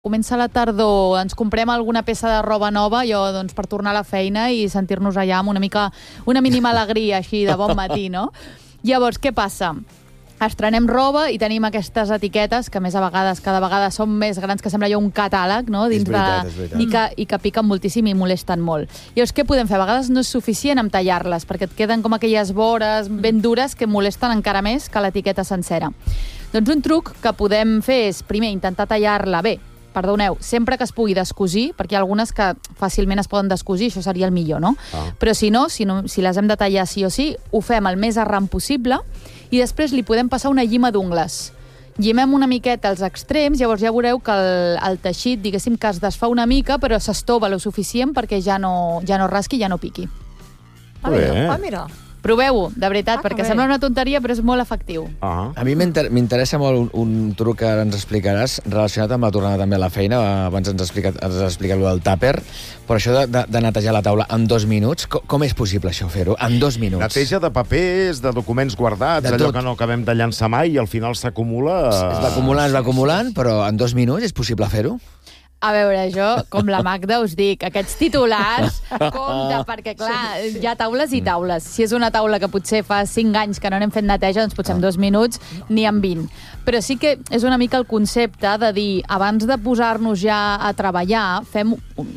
Comença la tardor, ens comprem alguna peça de roba nova, doncs, per tornar a la feina i sentir-nos allà amb una mínima alegria, així, de bon matí, no? Llavors, què passa? Estrenem roba i tenim aquestes etiquetes que més a vegades, cada vegada són més grans, que sembla ja un catàleg, no? És veritat. I que piquen moltíssim i molesten molt. Llavors, què podem fer? A vegades no és suficient amb tallar-les, perquè et queden com aquelles vores ben dures que molesten encara més que l'etiqueta sencera. Doncs un truc que podem fer és, primer, intentar tallar-la bé. Perdoneu, sempre que es pugui descosir, perquè hi ha algunes que fàcilment es poden descosir, això seria el millor, no? Però si les hem de tallar sí o sí, ho fem el més arran possible i després li podem passar una llima d'ungles. Llimem una miqueta els extrems, llavors ja veureu que el teixit, diguéssim, que es desfà una mica, però s'estova lo suficient perquè ja no rasqui i ja no piqui. Mira. Proveu-ho, de veritat, perquè sembla una tonteria, però és molt efectiu. A mi m'interessa molt un truc que ara ens explicaràs relacionat amb la tornada també a la feina. Abans ens has explicat allò del tàper, però això de netejar la taula en 2 minuts, com és possible això, fer-ho? En 2 minuts. Neteja de papers, de documents guardats, allò que no acabem de llançar mai i al final s'acumula... Es va acumulant, però en 2 minuts és possible fer-ho? A veure, jo, com la Magda, us dic, aquests titulars, compte, perquè, clar, hi ha taules i taules. Si és una taula que potser fa 5 anys que no n'hem fet neteja, doncs potser en 2 minuts ni en 20. Però sí que és una mica el concepte de dir, abans de posar-nos ja a treballar, fem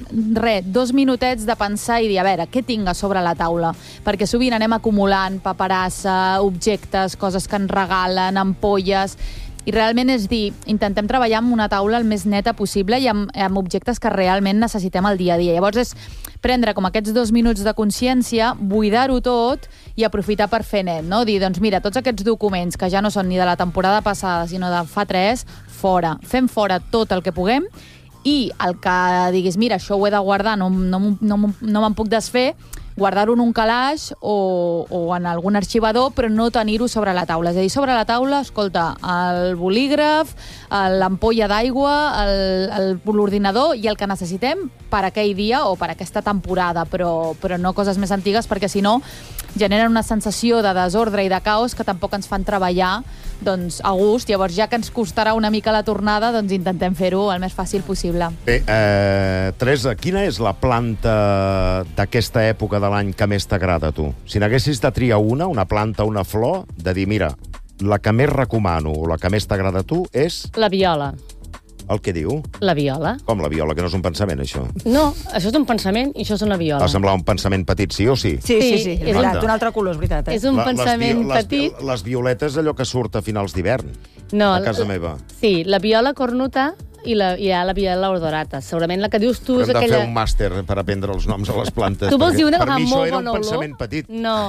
2 minutets de pensar i dir, a veure, què tinc a sobre la taula? Perquè sovint anem acumulant paperassa, objectes, coses que ens regalen, ampolles... I realment és dir, intentem treballar amb una taula el més neta possible i amb objectes que realment necessitem al dia a dia. Llavors és prendre com aquests 2 minuts de consciència, buidar-ho tot i aprofitar per fer net, no? Dir, doncs mira, tots aquests documents que ja no són ni de la temporada passada, sinó de fa 3, fora. Fem fora tot el que puguem i el que diguis, mira, això ho he de guardar, no me'n puc desfer, guardar-ho en un calaix o en algun arxivador, però no tenir-ho sobre la taula. És a dir, sobre la taula, escolta, el bolígraf, l'ampolla d'aigua, l'ordinador i el que necessitem per aquell dia o per aquesta temporada, però no coses més antigues, perquè si no generen una sensació de desordre i de caos que tampoc ens fan treballar doncs, a gust. Llavors, ja que ens costarà una mica la tornada, doncs intentem fer-ho el més fàcil possible. Bé, Teresa, quina és la planta d'aquesta època de l'any que més t'agrada a tu? Si n'haguessis de triar una planta, una flor, de dir, mira, la que més recomano o la que més t'agrada a tu és... La viola. El que diu? La viola. Com la viola? Que no és un pensament, això? No, això és un pensament i això és una viola. Va semblar un pensament petit, sí o sí? Sí, és veritat, un altre color, és veritat. És un pensament petit. Les violetes, allò que surt a finals d'hivern, a casa meva. Sí, la viola cornuta i hi ha la viola odorata. Segurament la que dius tu és aquella... Hem de fer un màster per aprendre els noms a les plantes. Tu vols dir una que fa molt bona olor? Per mi això era un pensament petit.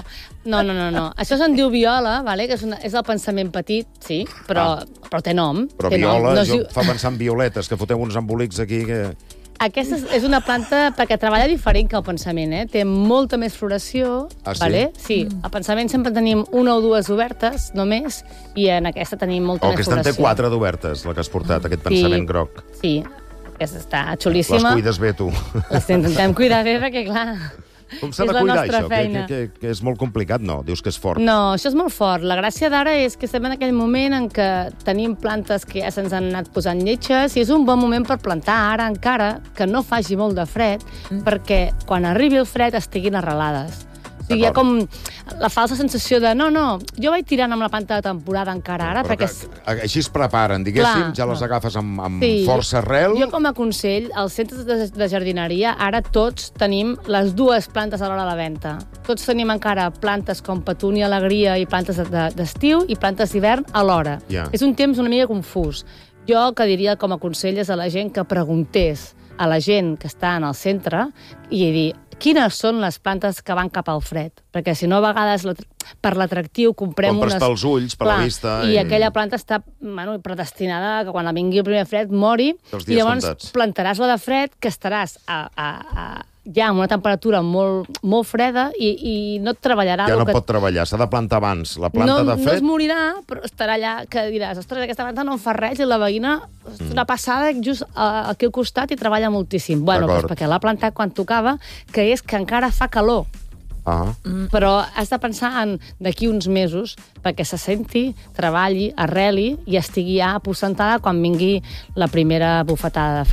No. Això se'n diu viola, que és el pensament petit, sí, però té nom. Però viola, jo fa pensar en violetes, que fotem uns embolics aquí que... Aquesta és una planta perquè treballa diferent que el pensament, Té molta més floració. Sí, al pensament sempre tenim 1 o 2 obertes, només, i en aquesta tenim molta més floració. Aquesta en té 4 d'obertes, la que has portat, aquest pensament groc. Sí, aquesta està xulíssima. Les cuides bé, tu. Les intentem cuidar bé perquè, clar... Com s'ha de cuidar, això? Que és molt complicat, no? Dius que és fort. No, això és molt fort. La gràcia d'ara és que estem en aquell moment en què tenim plantes que ja se'ns han anat posant lletges i és un bon moment per plantar ara encara que no faci molt de fred perquè quan arribi el fred estiguin arrelades. O sigui, hi ha com la falsa sensació de no, jo vaig tirant amb la planta de temporada encara ara perquè... Així es preparen, diguéssim, ja les agafes amb força arrel. Jo com a consell, als centres de jardineria, ara tots tenim les 2 plantes a l'hora de la venda. Tots tenim encara plantes com petúnia, alegria i plantes d'estiu i plantes d'hivern a l'hora. És un temps una mica confús. Jo el que diria com a consell és a la gent que preguntés a la gent que està en el centre i dir quines són les plantes que van cap al fred. Perquè si no, a vegades, per l'atractiu, comprem unes... Compres pels ulls, per la vista... I aquella planta està predestinada que quan vingui el primer fred mori i llavors plantaràs la de fred que estaràs ja amb una temperatura molt freda i no et treballarà... Ja no pot treballar, s'ha de plantar abans. La planta de fred... No es morirà, però estarà allà que diràs, ostres, aquesta planta no em fa res i la veïna és una passada just aquí al costat i treballa moltíssim. Bueno, doncs perquè l'ha plantat quan tocava, que és que encara fa calor. Però has de pensar en d'aquí uns mesos perquè se senti, treballi, arreli i estigui ja aposentada quan vingui la primera bufetada de fred.